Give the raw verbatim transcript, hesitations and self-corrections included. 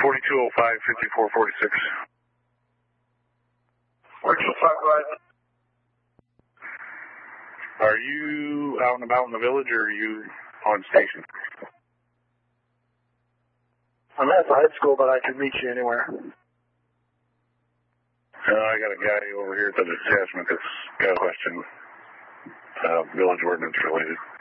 forty-two oh five, fifty-four forty-six. forty-two oh five, go ahead. Are you out and about in the village, or are you on station? I'm at the high school, but I can meet you anywhere. Uh, I got a guy over here at the detachment that's got a question, uh, village ordinance related.